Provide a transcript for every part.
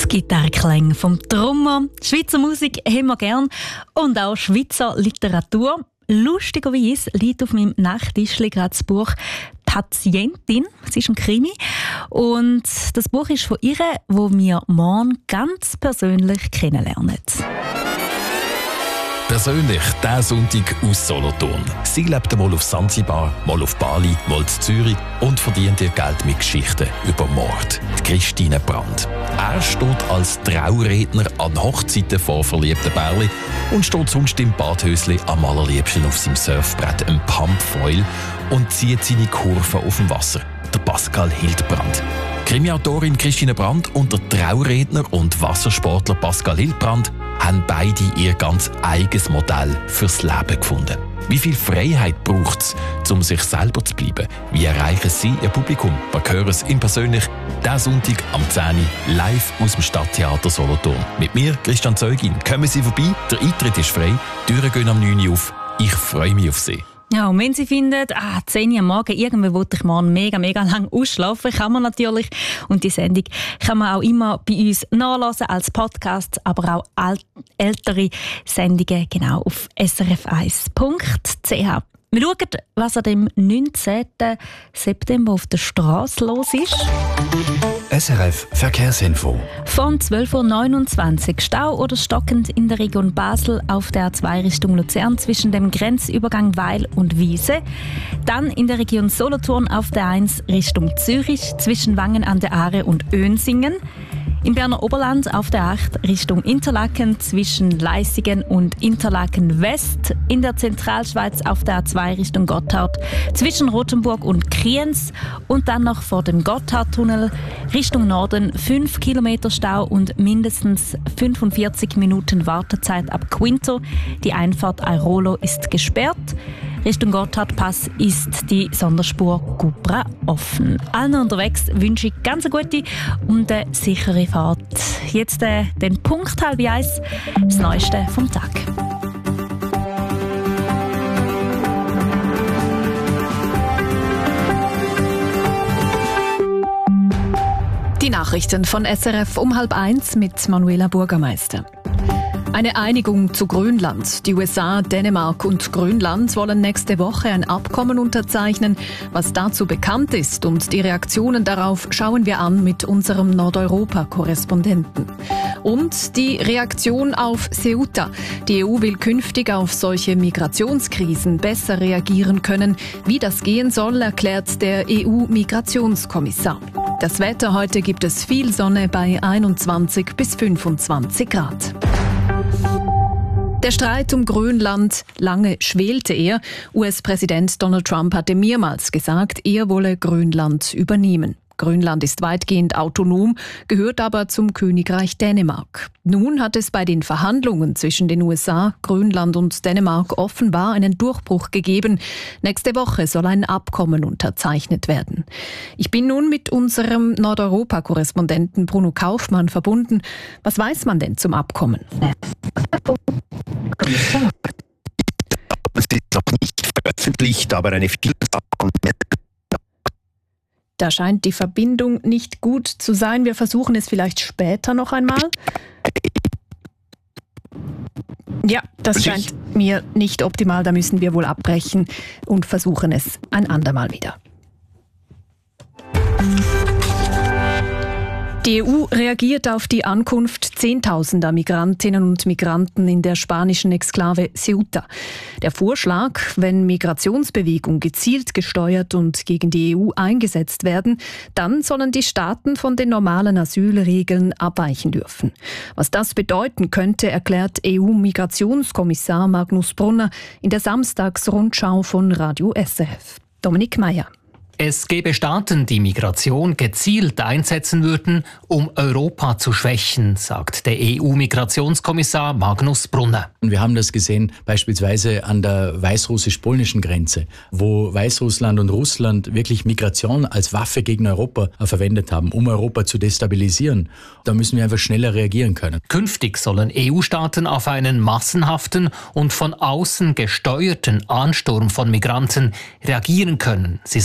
Gitarrenklänge vom Trommer. Schweizer Musik haben wir gern und auch Schweizer Literatur. Lustigerweise liegt auf meinem Nachttischli gerade das Buch «Patientin». Es ist ein Krimi. Und das Buch ist von ihr, wo wir morgen ganz persönlich kennenlernen. Persönlich diesen Sonntag aus Solothurn. Sie lebt mal auf Sansibar, mal auf Bali, mal in Zürich und verdient ihr Geld mit Geschichten über Mord. Die Christine Brand. Er steht als Trauredner an Hochzeiten vor verliebten Pärchen und steht sonst im Badhösli am allerliebsten auf seinem Surfbrett, einem Pumpfoil, und zieht seine Kurven auf dem Wasser. Der Pascal Hildbrand. Krimiautorin Christine Brand und der Trauredner und Wassersportler Pascal Hildbrand haben beide ihr ganz eigenes Modell fürs Leben gefunden. Wie viel Freiheit braucht es, um sich selber zu bleiben? Wie erreichen sie ihr Publikum? Wir hören es in persönlich diesen Sonntag am 10 Uhr live aus dem Stadttheater Solothurn. Mit mir, Christian Zeugin. Kommen Sie vorbei, der Eintritt ist frei, die Türen gehen am 9 Uhr auf. Ich freue mich auf Sie. Ja, und wenn Sie finden, 10 Uhr am Morgen, irgendwie wollte ich morgen mega lang ausschlafen, kann man natürlich. Und die Sendung kann man auch immer bei uns nachhören als Podcast, aber auch ältere Sendungen genau auf srf1.ch. Wir schauen, was an dem 19. September auf der Straße los ist. SRF Verkehrsinfo. Von 12.29 Uhr Stau oder stockend in der Region Basel auf der A2 Richtung Luzern zwischen dem Grenzübergang Weil und Wiese. Dann in der Region Solothurn auf der 1 Richtung Zürich zwischen Wangen an der Aare und Önsingen. Im Berner Oberland auf der 8 Richtung Interlaken zwischen Leissigen und Interlaken West. In der Zentralschweiz auf der A2 Richtung Gotthard zwischen Rothenburg und Kriens. Und dann noch vor dem Gotthardtunnel Richtung Norden 5 Kilometer Stau und mindestens 45 Minuten Wartezeit ab Quinto. Die Einfahrt Airolo ist gesperrt. Richtung Gotthardpass ist die Sonderspur Gubra offen. Allen unterwegs wünsche ich ganz eine gute und eine sichere Fahrt. Jetzt den Punkt 12:30, das Neueste vom Tag. Die Nachrichten von SRF um 12:30 mit Manuela Burgermeister. Eine Einigung zu Grönland. Die USA, Dänemark und Grönland wollen nächste Woche ein Abkommen unterzeichnen. Was dazu bekannt ist und die Reaktionen darauf schauen wir an mit unserem Nordeuropa-Korrespondenten. Und die Reaktion auf Ceuta. Die EU will künftig auf solche Migrationskrisen besser reagieren können. Wie das gehen soll, erklärt der EU-Migrationskommissar. Das Wetter: heute gibt es viel Sonne bei 21 bis 25 Grad. Der Streit um Grönland, lange schwelte er. US-Präsident Donald Trump hatte mehrmals gesagt, er wolle Grönland übernehmen. Grönland ist weitgehend autonom, gehört aber zum Königreich Dänemark. Nun hat es bei den Verhandlungen zwischen den USA, Grönland und Dänemark offenbar einen Durchbruch gegeben. Nächste Woche soll ein Abkommen unterzeichnet werden. Ich bin nun mit unserem Nordeuropa-Korrespondenten Bruno Kaufmann verbunden. Was weiß man denn zum Abkommen? Es ist noch nicht veröffentlicht, aber eine Vielzahl von Da scheint die Verbindung nicht gut zu sein. Wir versuchen es vielleicht später noch einmal. Ja, das scheint mir nicht optimal. Da müssen wir wohl abbrechen und versuchen es ein andermal wieder. Die EU reagiert auf die Ankunft Zehntausender Migrantinnen und Migranten in der spanischen Exklave Ceuta. Der Vorschlag, wenn Migrationsbewegungen gezielt gesteuert und gegen die EU eingesetzt werden, dann sollen die Staaten von den normalen Asylregeln abweichen dürfen. Was das bedeuten könnte, erklärt EU-Migrationskommissar Magnus Brunner in der Samstagsrundschau von Radio SRF. Dominik Meyer. Es gäbe Staaten, die Migration gezielt einsetzen würden, um Europa zu schwächen, sagt der EU-Migrationskommissar Magnus Brunner. Wir haben das gesehen beispielsweise an der weißrussisch-polnischen Grenze, wo Weißrussland und Russland wirklich Migration als Waffe gegen Europa verwendet haben, um Europa zu destabilisieren. Da müssen wir einfach schneller reagieren können. Künftig sollen EU-Staaten auf einen massenhaften und von außen gesteuerten Ansturm von Migranten reagieren können. Sie sollen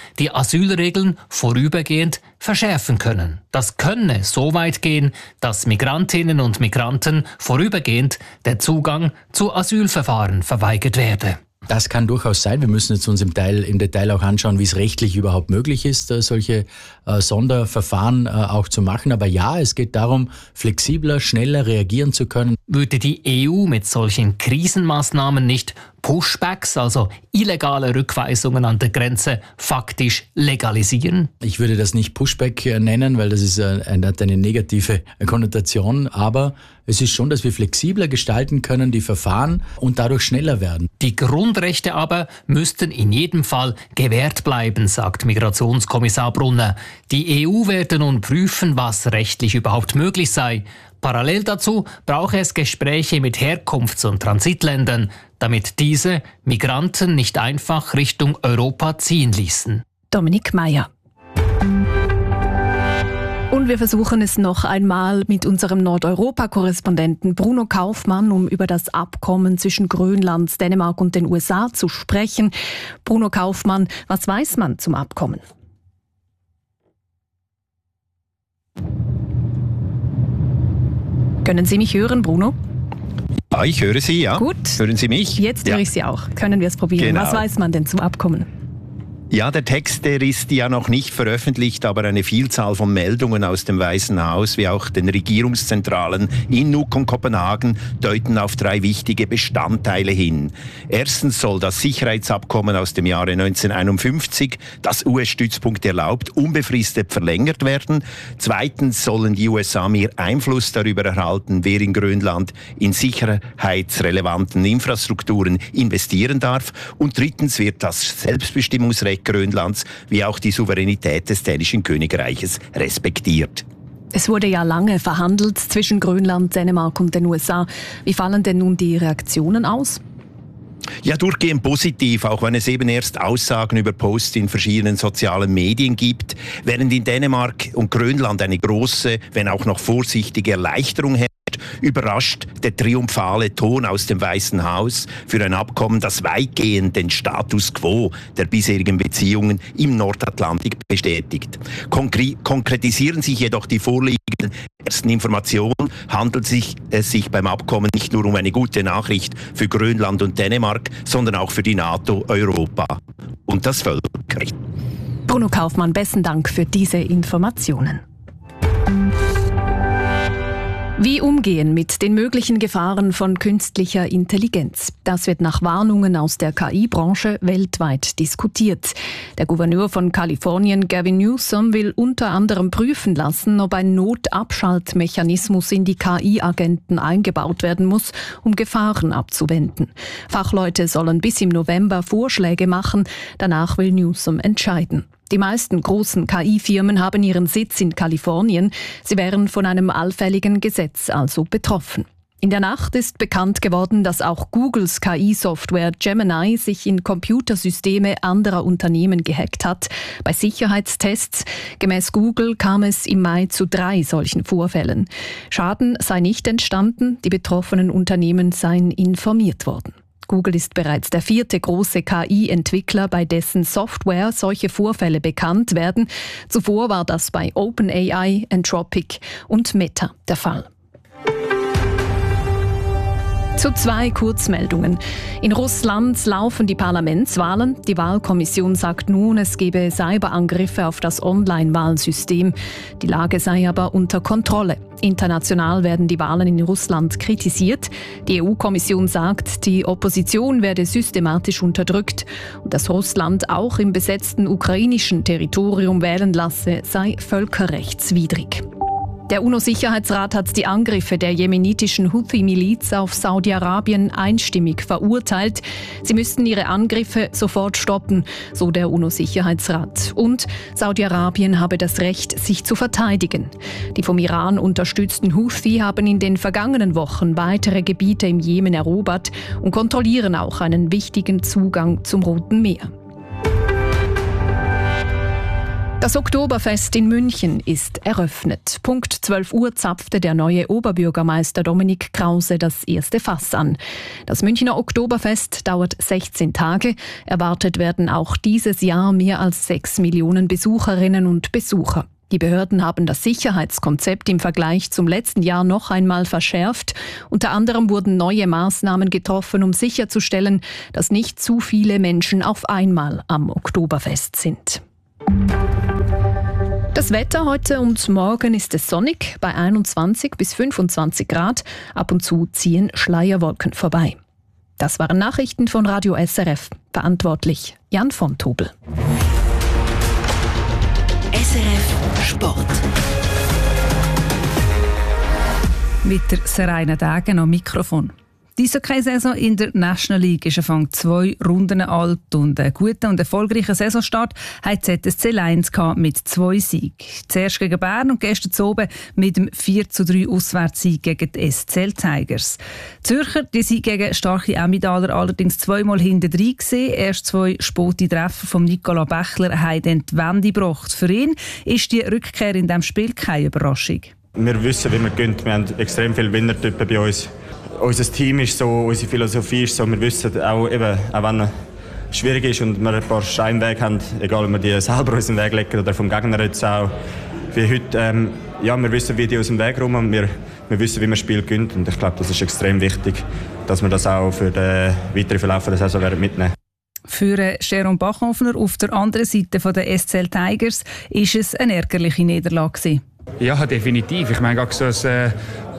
die Asylregeln vorübergehend verschärfen können. Das könne so weit gehen, dass Migrantinnen und Migranten vorübergehend der Zugang zu Asylverfahren verweigert werde. Das kann durchaus sein. Wir müssen jetzt uns im Detail auch anschauen, wie es rechtlich überhaupt möglich ist, solche Sonderverfahren auch zu machen. Aber ja, es geht darum, flexibler, schneller reagieren zu können. Würde die EU mit solchen Krisenmaßnahmen nicht Pushbacks, also illegale Rückweisungen an der Grenze, faktisch legalisieren? Ich würde das nicht Pushback nennen, weil das hat eine negative Konnotation. Aber es ist schon, dass wir flexibler gestalten können, die Verfahren, und dadurch schneller werden. Die Grundrechte aber müssten in jedem Fall gewährt bleiben, sagt Migrationskommissar Brunner. Die EU werde nun prüfen, was rechtlich überhaupt möglich sei. Parallel dazu brauche es Gespräche mit Herkunfts- und Transitländern, damit diese Migranten nicht einfach Richtung Europa ziehen ließen. Dominik Meyer. Und wir versuchen es noch einmal mit unserem Nordeuropa-Korrespondenten Bruno Kaufmann, um über das Abkommen zwischen Grönland, Dänemark und den USA zu sprechen. Bruno Kaufmann, was weiß man zum Abkommen? Können Sie mich hören, Bruno? Ja, ich höre Sie, ja. Gut. Hören Sie mich? Jetzt höre ich Sie auch. Können wir es probieren? Genau. Was weiß man denn zum Abkommen? Ja, der Text, der ist ja noch nicht veröffentlicht, aber eine Vielzahl von Meldungen aus dem Weißen Haus, wie auch den Regierungszentralen in Nuuk und Kopenhagen, deuten auf 3 wichtige Bestandteile hin. Erstens soll das Sicherheitsabkommen aus dem Jahre 1951, das US-Stützpunkte erlaubt, unbefristet verlängert werden. Zweitens sollen die USA mehr Einfluss darüber erhalten, wer in Grönland in sicherheitsrelevanten Infrastrukturen investieren darf. Und drittens wird das Selbstbestimmungsrecht Grönlands wie auch die Souveränität des dänischen Königreiches respektiert. Es wurde ja lange verhandelt zwischen Grönland, Dänemark und den USA. Wie fallen denn nun die Reaktionen aus? Ja, durchgehend positiv, auch wenn es eben erst Aussagen über Posts in verschiedenen sozialen Medien gibt. Während in Dänemark und Grönland eine große, wenn auch noch vorsichtige Erleichterung herrscht, überrascht der triumphale Ton aus dem Weißen Haus für ein Abkommen, das weitgehend den Status quo der bisherigen Beziehungen im Nordatlantik bestätigt. Konkretisieren sich jedoch die vorliegenden ersten Informationen, handelt es sich beim Abkommen nicht nur um eine gute Nachricht für Grönland und Dänemark, sondern auch für die NATO, Europa und das Völkerrecht. Bruno Kaufmann, besten Dank für diese Informationen. Wie umgehen mit den möglichen Gefahren von künstlicher Intelligenz? Das wird nach Warnungen aus der KI-Branche weltweit diskutiert. Der Gouverneur von Kalifornien, Gavin Newsom, will unter anderem prüfen lassen, ob ein Notabschaltmechanismus in die KI-Agenten eingebaut werden muss, um Gefahren abzuwenden. Fachleute sollen bis im November Vorschläge machen. Danach will Newsom entscheiden. Die meisten großen KI-Firmen haben ihren Sitz in Kalifornien. Sie wären von einem allfälligen Gesetz also betroffen. In der Nacht ist bekannt geworden, dass auch Googles KI-Software Gemini sich in Computersysteme anderer Unternehmen gehackt hat. Bei Sicherheitstests gemäß Google kam es im Mai zu 3 solchen Vorfällen. Schaden sei nicht entstanden, die betroffenen Unternehmen seien informiert worden. Google ist bereits der 4. große KI-Entwickler, bei dessen Software solche Vorfälle bekannt werden. Zuvor war das bei OpenAI, Anthropic und Meta der Fall. Zu 2 Kurzmeldungen. In Russland laufen die Parlamentswahlen. Die Wahlkommission sagt nun, es gebe Cyberangriffe auf das Online-Wahlsystem. Die Lage sei aber unter Kontrolle. International werden die Wahlen in Russland kritisiert. Die EU-Kommission sagt, die Opposition werde systematisch unterdrückt und dass Russland auch im besetzten ukrainischen Territorium wählen lasse, sei völkerrechtswidrig. Der UNO-Sicherheitsrat hat die Angriffe der jemenitischen Houthi-Miliz auf Saudi-Arabien einstimmig verurteilt. Sie müssten ihre Angriffe sofort stoppen, so der UNO-Sicherheitsrat. Und Saudi-Arabien habe das Recht, sich zu verteidigen. Die vom Iran unterstützten Houthi haben in den vergangenen Wochen weitere Gebiete im Jemen erobert und kontrollieren auch einen wichtigen Zugang zum Roten Meer. Das Oktoberfest in München ist eröffnet. Punkt 12 Uhr zapfte der neue Oberbürgermeister Dominik Krause das erste Fass an. Das Münchner Oktoberfest dauert 16 Tage. Erwartet werden auch dieses Jahr mehr als 6 Millionen Besucherinnen und Besucher. Die Behörden haben das Sicherheitskonzept im Vergleich zum letzten Jahr noch einmal verschärft. Unter anderem wurden neue Maßnahmen getroffen, um sicherzustellen, dass nicht zu viele Menschen auf einmal am Oktoberfest sind. Das Wetter heute und morgen ist es sonnig, bei 21 bis 25 Grad. Ab und zu ziehen Schleierwolken vorbei. Das waren Nachrichten von Radio SRF. Verantwortlich Jan von Tobel. SRF Sport. Mit der Seraina Dagen am Mikrofon. Die Eishockey-Saison in der National League ist Anfang 2 Runden alt und einen guten und erfolgreichen Saisonstart hat ZSC Lions mit 2 Siegen. Zuerst gegen Bern und gestern oben mit dem 4:3 Auswärtssieg gegen die SCL Tigers. Die Zürcher die sind gegen starke Emmendaler allerdings zweimal hintendrein gewesen. Erst 2 späte Treffer von Nicolas Bächler haben dann die Wende gebracht. Für ihn ist die Rückkehr in diesem Spiel keine Überraschung. Wir wissen, wie man gönnt. Wir haben extrem viele Winnertypen bei uns. Unser Team ist so, unsere Philosophie ist so, wir wissen auch, eben, auch wenn es schwierig ist und wir ein paar Steine im Weg haben, egal ob wir die selber uns im Weg legen oder vom Gegner jetzt auch, wie heute, wir wissen, wie die aus dem Weg rum und wir wissen, wie man Spiel gönnt und ich glaube, das ist extrem wichtig, dass wir das auch für den weiteren Verlauf der Saison mitnehmen. Für Jérôme Bachhoffner auf der anderen Seite der SCL Tigers ist es eine ärgerliche Niederlage. Ja, definitiv. Ich meine, auch so ein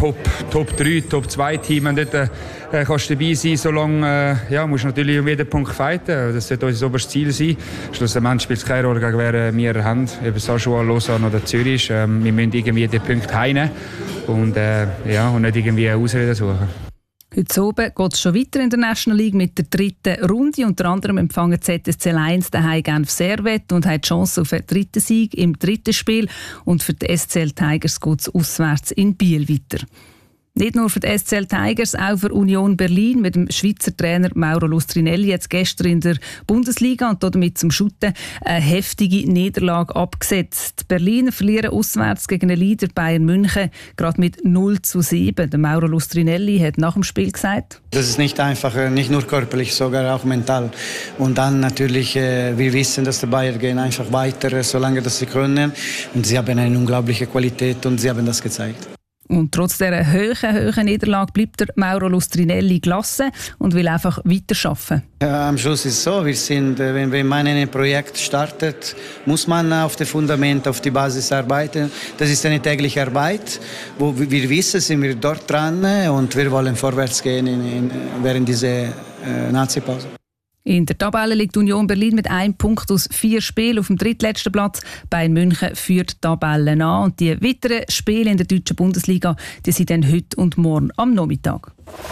Top 3, Top 2 Team, wenn dort kannst du dabei sein, solange musst du natürlich um jeden Punkt fighten. Das sollte unser oberstes Ziel sein. Schlussendlich spielt es keine Rolle, gegen wer wir haben, ob es Aschua, Lausanne oder Zürich. Wir müssen irgendwie den Punkt heimnehmen und nicht irgendwie eine Ausrede suchen. Heute oben geht es schon weiter in der National League mit der 3. Runde. Unter anderem empfangen ZSC Lions daheim Genf Servette und haben die Chance auf einen 3. Sieg im 3. Spiel. Und für die SCL Tigers geht es auswärts in Biel weiter. Nicht nur für die SCL Tigers, auch für Union Berlin mit dem Schweizer Trainer Mauro Lustrinelli jetzt gestern in der Bundesliga und damit zum Schutten eine heftige Niederlage abgesetzt. Die Berliner verlieren auswärts gegen den Leader Bayern München gerade mit 0:7. Der Mauro Lustrinelli hat nach dem Spiel gesagt: Das ist nicht einfach, nicht nur körperlich, sogar auch mental. Und dann natürlich, wir wissen, dass die Bayern gehen einfach weiter, solange dass sie können. Und sie haben eine unglaubliche Qualität und sie haben das gezeigt. Und trotz dieser hohen Niederlage bleibt der Mauro Lustrinelli gelassen und will einfach weiterarbeiten. Am Schluss ist es so, wenn man ein Projekt startet, muss man auf das Fundament, auf die Basis arbeiten. Das ist eine tägliche Arbeit, wo wir wissen, sind wir dort dran und wir wollen vorwärts gehen während dieser Nazi-Pause. In der Tabelle liegt Union Berlin mit 1 Punkt aus 4 Spielen auf dem drittletzten Platz. Bayern München führt die Tabelle an. Und die weiteren Spiele in der deutschen Bundesliga die sind dann heute und morgen am Nachmittag.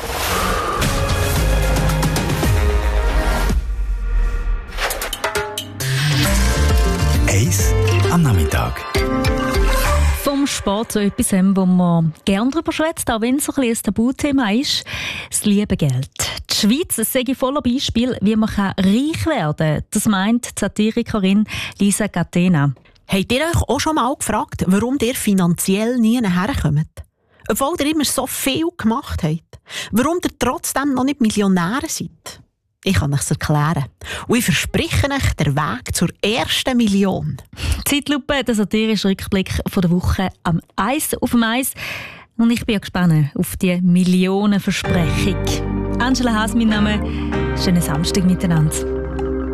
Eis am Nachmittag. Vom Sport zu etwas, wo man gerne darüber schwätzt, auch wenn es ein Tabuthema ist, das liebe Geld. Die Schweiz sei voller Beispiel, wie man reich werden kann. Das meint die Satirikerin Lisa Catena. Habt ihr euch auch schon mal gefragt, warum ihr finanziell nie herkommt? Obwohl ihr immer so viel gemacht habt. Warum ihr trotzdem noch nicht Millionäre seid? Ich kann es erklären. Und ich verspreche euch den Weg zur ersten Million. Zeitlupe, der satirische Rückblick von der Woche am Eis auf dem Eis. Und ich bin gespannt auf die Millionenversprechung. Angela Haas, mein Name. Schönen Samstag miteinander.